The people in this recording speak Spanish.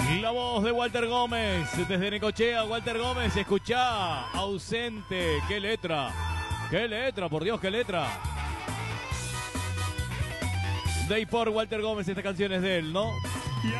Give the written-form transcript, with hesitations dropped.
La voz de Walter Gómez, desde Necochea, Walter Gómez, escuchá, ausente, qué letra, por Dios, qué letra. Day por Walter Gómez, esta canción es de él, ¿no?